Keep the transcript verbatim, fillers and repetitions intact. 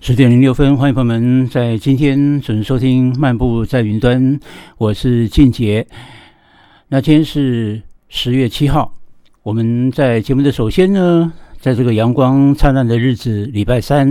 十点零六分，欢迎朋友们在今天准时收听《漫步在云端》，我是静杰。那今天是十月七号，我们在节目的首先呢，在这个阳光灿烂的日子，礼拜三，